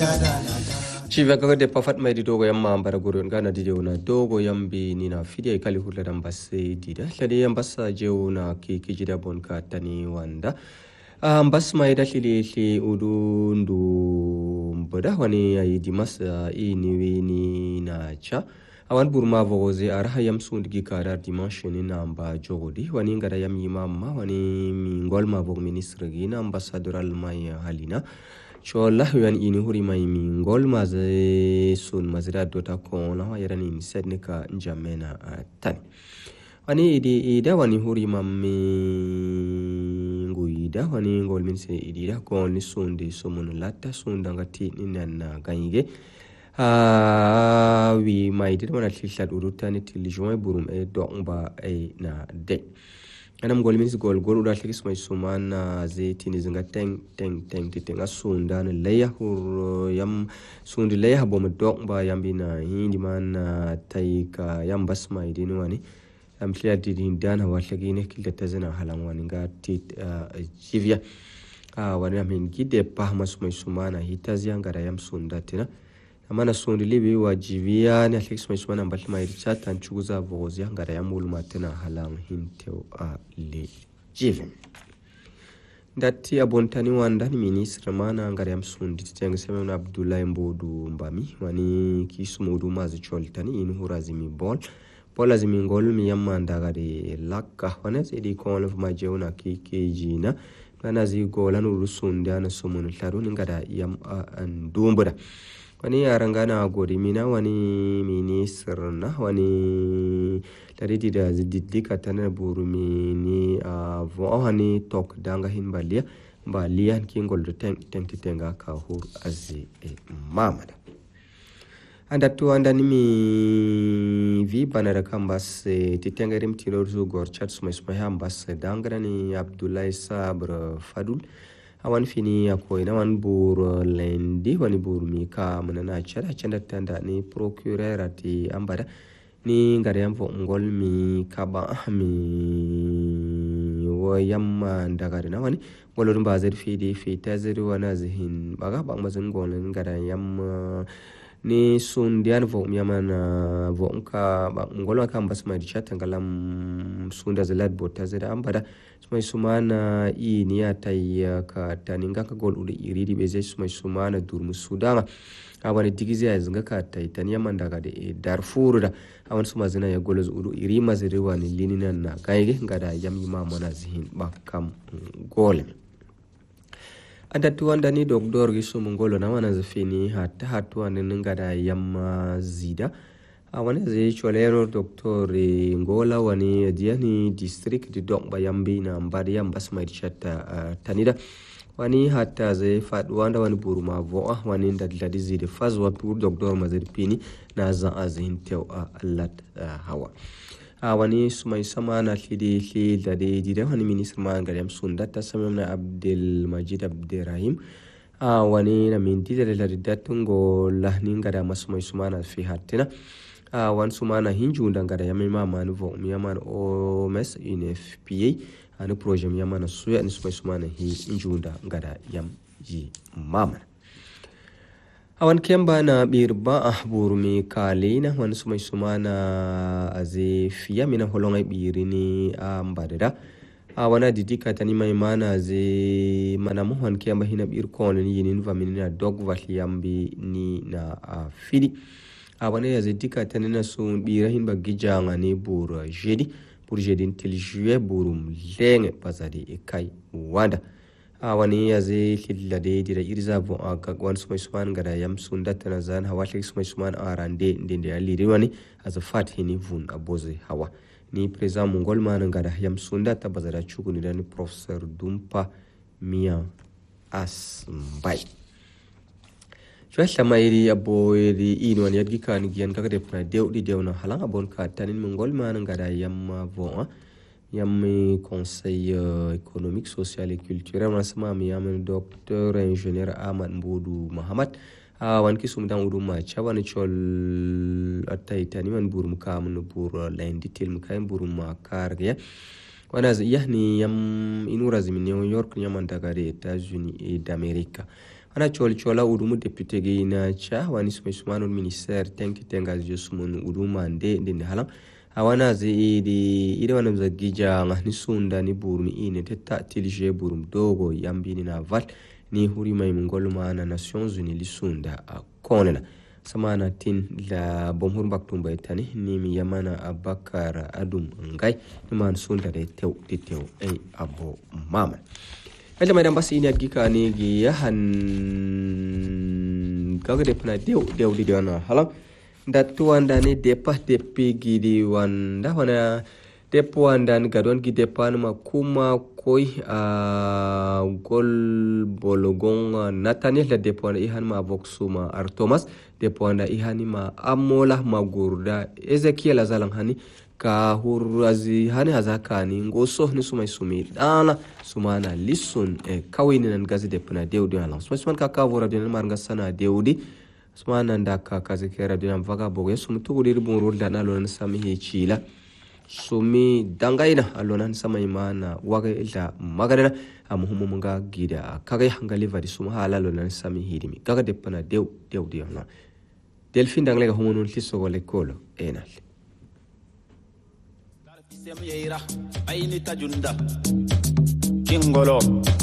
Chiva kagade pafat mai di dogo yamma ambara gurun gana di na dogo yambi ni na fidi ay kali hurla dan basse dida lade yam bassa jewu na ki kijida bon ka tani wanda bas mai da li udu ndu mboda wani ay di mas ini wini na cha awan burma vogoze araha yam sundigi kadar dimanche ni na amba jogodi wani ngara yam yimamma wani mingol ma vog ministre gina ambassadoral mai halina chola yan ini huri mai mingol maze sun mazira dota ko na yarani in sednika njamena tani wani ida wani huri mammi nguida wani ngol min se idida ko ni sunde somun latta sunda ngati ninna ganyige wi mai dir wana tlishat urutani tiljoy burum e dongba e na de anam gol mis gol uda tlikis mai sumana zeti zinga teng asunda ne leya hur yam sundi leya bom dongba yambina hindi man taika yam bas mai dinwani am tliya didin dana watlagine kilta tazana halan wani ngati jivya wani amin gide pahmas mai sumana hitazia ngara yam sunda tina amana sundi libi wa jivya ne tlikis mai sumana mbal mai chat an chuza vozia ngara yam ulma tina halan hinteo le jivya dati abontani wanda ni ministre mana ngara yam sundi teng semena Abdullahi Mbodu Mbami wani kisumudu mazi choltani in hurazimi bol Pola zimingol mi yamma ndaga de lakka wana sedi kon of majewna kikejina kana zi golan urusunda na somun tharun ngada yam andumbura wani arangana godi mina wani minister na wani taridi da ziddika tana burumi ni vo hani tok danga hin balia kingol de tenga ka hur azi mamada andatu andani mi vi banara kambas titengarim tilorzu gorchat sumai hambas dangrani Abdullahi Sabr Fadul awan fini akoina wan bur lendi wani bur mi ka manana chanda tanda ni procureur ati ambada ni ngariam fo ngol mi kaba mi wayamma ndagare na wani golorun bazir fidi fitazir wana zihin baga bang mazun golen ngariam ni sundian vo miyamana vo nka ngolo kan basma di chat ngalam sunda zalat bota zeda ambada sumai sumana ni atay ka taninga ka gol udi iridi beze sumai sumana durmu sudanga awani digize azinga ka tay taniya mandaga de Darfur da awan suma zina ya golos udu irima zeriwa ni linina na kaige ngada yammi mamona zihin bakam gol adatu wanda ni doktor gisu mongolo na wana zafini hatu wanda ngada yamma zida wani zai cholero doktor ngola wani diani district di dok bayambi na mbadi yam basma chata tanida wani hatta zai fadu wanda wani buruma vo wani dadladi zide fazwa pur doktor mazir pini na za azin tew allat hawa wani sumai sama na lidi da dida wani minister ma ngariam sunda ta samamna Abdul Majid Abdirahim wani na min dida da datungo lahni ngada masumai sumana fi hatina wan sumana hinju ndangada yami mama nuvo miyaman o mes UNFPA anu projet miyaman suya ni sumai sumana hinju ndangada yam yi mama awan kemba na birba burumi kalina wan sumai sumana aze fiya mina holonga birini mbadada wana didika tani maimana aze mana mohwan kemba hina bir kon ni yinin vaminina dog vali yambi ni na fidi wana ya didika tani na sun birahin bagijanga ni bur jedi pour jedin til juillet burum lenge pasadi ekai wanda wani ya zai lade dira irzabo wan sumai suman gada yam sunda tana zan hawa lik sumai suman arande ndende ya liri wani as a fat hini vun aboze hawa ni preza mongol man gada yam sunda ta bazara chugu ni dani professor Dumpa Mia as mbai Shwasha mairi abo iri ino ni yadgi kan gian kakade puna dew na halang abon ka tanin mongol man gada yam vo yam conseil économique social et culturel masama mi yam docteur ingénieur Ahmad Mbodu Muhammad wan kisum dan uduma chawan chol ataitani man burum kam no bur lendi til mkaim burum makarya wana yahni yam inura zimi New York yaman daga États-Unis d'Amérique ana chola udumu député ge na cha wani sumano ministère tenki tenga josumun uduma nde halam awana zidi ide wana mzagija ni sunda ni burum ine teta tilje burum dogo yambini na val ni huri mai mungolu mana Nations Unies li sunda konena samana tin la bomhur baktumba itani ni mi yamana Abakar Adum ngai ni man sunda de tew abo mama Ela mai dambasi ini adgika ni gi yahan kaga de pna deu di dana halam datu anda ni depa depi gi di wanda wana depo anda ni gadon gi depan ma kuma koi gol bologon natani la depo anda ihan ma voxuma artomas depo anda ihani ma amola magurda Ezekiel azalang hani ka hurazi hani hazakani ngoso ni sumai dana sumana listen kawini nan gazi de puna deudi halan suman ka kavura de mar ngasana deudi sumana ndaka kazi kera de nam vaga bogo sumtu dir bunrul dana lon sami hechila sumi dangaina alonan samai mana waga ila magadana amuhumu munga gida kaga hangali vadi suma halalo nan sami hidimi kaga de puna deudi halan delfin danglega homunun liso gole kolo enal Semyeira, Ainita Junda, Kingolo.